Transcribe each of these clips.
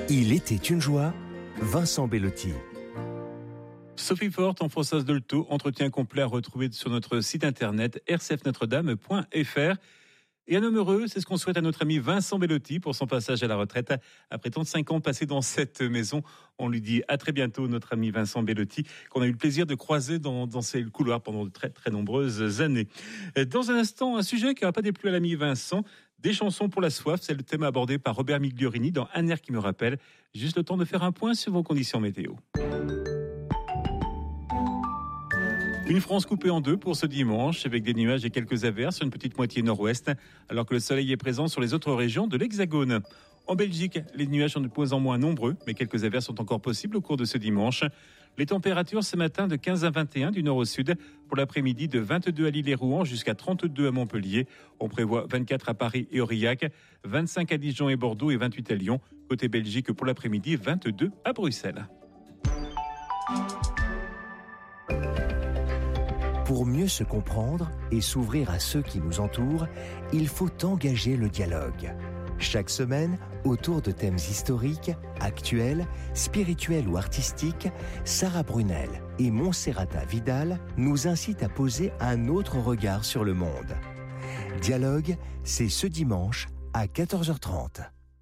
Il était une joie, Vincent Bellotti. Sophie Forte en Françoise Dolto, entretien complet à retrouver sur notre site internet rcfnotredame.fr. Et un homme heureux, c'est ce qu'on souhaite à notre ami Vincent Bellotti pour son passage à la retraite. Après 35 ans passés dans cette maison, on lui dit à très bientôt, notre ami Vincent Bellotti, qu'on a eu le plaisir de croiser dans ces couloirs pendant de très très nombreuses années. Dans un instant, un sujet qui n'aura pas déplu à l'ami Vincent, des chansons pour la soif, c'est le thème abordé par Robert Migliorini dans Un air qui me rappelle. Juste le temps de faire un point sur vos conditions météo. Une France coupée en deux pour ce dimanche, avec des nuages et quelques averses sur une petite moitié nord-ouest, alors que le soleil est présent sur les autres régions de l'Hexagone. En Belgique, les nuages sont de moins en moins nombreux, mais quelques averses sont encore possibles au cours de ce dimanche. Les températures ce matin de 15 à 21 du nord au sud, pour l'après-midi de 22 à Lille et Rouen jusqu'à 32 à Montpellier. On prévoit 24 à Paris et Aurillac, 25 à Dijon et Bordeaux et 28 à Lyon. Côté Belgique pour l'après-midi, 22 à Bruxelles. Pour mieux se comprendre et s'ouvrir à ceux qui nous entourent, il faut engager le dialogue. Chaque semaine, autour de thèmes historiques, actuels, spirituels ou artistiques, Sarah Brunel et Monserrata Vidal nous incitent à poser un autre regard sur le monde. Dialogue, c'est ce dimanche à 14h30.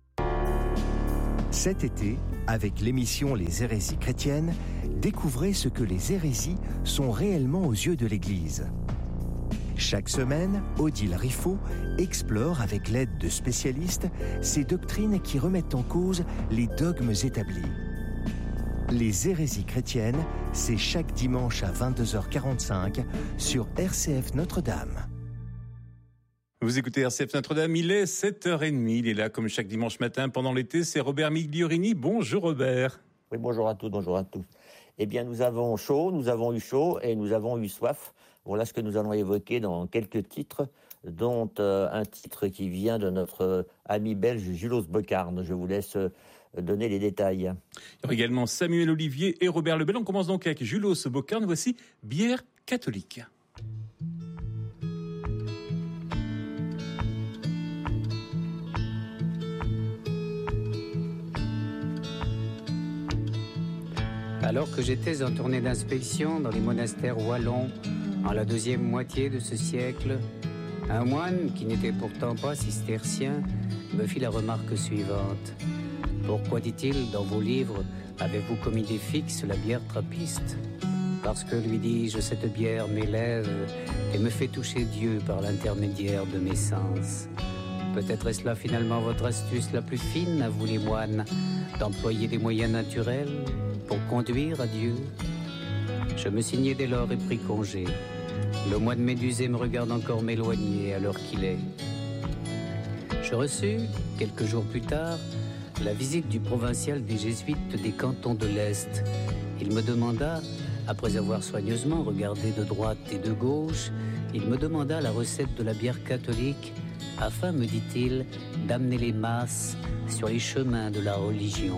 Cet été, avec l'émission Les hérésies chrétiennes, découvrez ce que les hérésies sont réellement aux yeux de l'Église. Chaque semaine, Odile Riffaut explore avec l'aide de spécialistes ces doctrines qui remettent en cause les dogmes établis. Les hérésies chrétiennes, c'est chaque dimanche à 22h45 sur RCF Notre-Dame. Vous écoutez RCF Notre-Dame, il est 7h30, il est là comme chaque dimanche matin pendant l'été, c'est Robert Migliorini. Bonjour Robert. Oui, bonjour à toutes, bonjour à tous. Eh bien, nous avons chaud, nous avons eu chaud et nous avons eu soif. Voilà ce que nous allons évoquer dans quelques titres, dont un titre qui vient de notre ami belge Julos Bocarne. Je vous laisse donner les détails. Il y aura également Samuel Olivier et Robert Lebel. On commence donc avec Julos Bocarne. Voici Bière catholique. Alors que j'étais en tournée d'inspection dans les monastères wallons en la deuxième moitié de ce siècle, un moine, qui n'était pourtant pas cistercien, me fit la remarque suivante. « Pourquoi, dit-il, dans vos livres, avez-vous comme idée fixe la bière trappiste ?»« Parce que, lui dis-je, cette bière m'élève et me fait toucher Dieu par l'intermédiaire de mes sens. Peut-être est-ce là finalement votre astuce la plus fine, à vous les moines, d'employer des moyens naturels pour conduire à Dieu. » Je me signai dès lors et pris congé. Le moine médusé me regarde encore m'éloigner à l'heure qu'il est. Je reçus, quelques jours plus tard, la visite du provincial des jésuites des cantons de l'Est. Il me demanda, après avoir soigneusement regardé de droite et de gauche, il me demanda la recette de la bière catholique afin, me dit-il, d'amener les masses sur les chemins de la religion.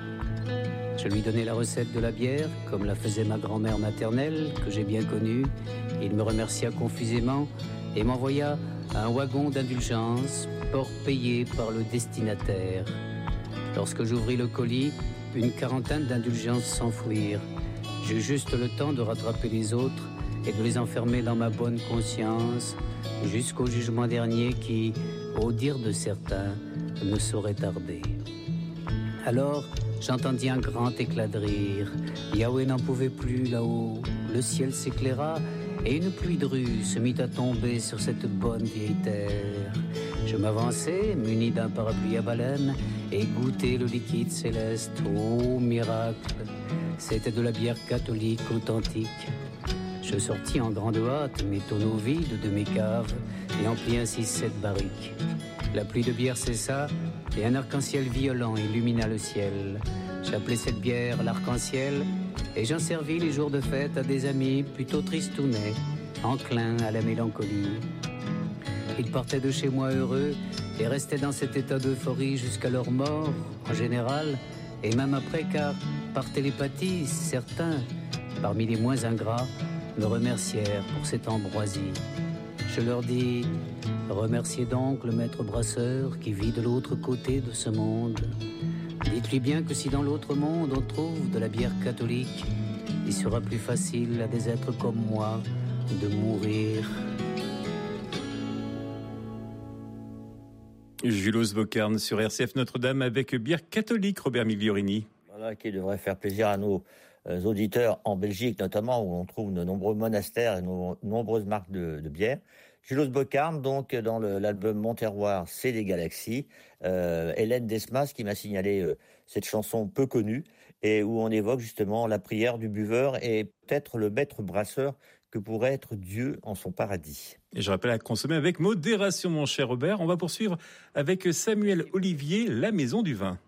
Je lui donnai la recette de la bière, comme la faisait ma grand-mère maternelle, que j'ai bien connue. Il me remercia confusément et m'envoya un wagon d'indulgence, port payé par le destinataire. Lorsque j'ouvris le colis, une quarantaine d'indulgences s'enfouirent. J'eus juste le temps de rattraper les autres et de les enfermer dans ma bonne conscience, jusqu'au jugement dernier qui, au dire de certains, ne saurait tarder. Alors, j'entendis un grand éclat de rire. Yahweh n'en pouvait plus là-haut. Le ciel s'éclaira et une pluie de rue se mit à tomber sur cette bonne vieille terre. Je m'avançai, muni d'un parapluie à baleine, et goûtai le liquide céleste. Oh, miracle! C'était de la bière catholique authentique. Je sortis en grande hâte mes tonneaux vides de mes caves et emplis ainsi 7 barriques. La pluie de bière cessa et un arc-en-ciel violent illumina le ciel. J'appelais cette bière l'arc-en-ciel et j'en servis les jours de fête à des amis plutôt tristounets, enclins à la mélancolie. Ils partaient de chez moi heureux et restaient dans cet état d'euphorie jusqu'à leur mort, en général, et même après, car par télépathie, certains, parmi les moins ingrats, me remercièrent pour cette ambroisie. Je leur dis, remerciez donc le maître brasseur qui vit de l'autre côté de ce monde. Dites-lui bien que si dans l'autre monde on trouve de la bière catholique, il sera plus facile à des êtres comme moi de mourir. Julos Bocarn sur RCF Notre-Dame avec bière catholique, Robert Migliorini. Voilà, qui devrait faire plaisir à nos auditeurs en Belgique, notamment, où on trouve de nombreux monastères et de nombreuses marques de bière. Julos Bocarn, donc, dans l'album Mon Terroir, c'est les galaxies. Hélène Desmas qui m'a signalé cette chanson peu connue et où on évoque justement la prière du buveur et peut-être le maître brasseur que pourrait être Dieu en son paradis. Et je rappelle à consommer avec modération, mon cher Robert. On va poursuivre avec Samuel Olivier, La Maison du Vin.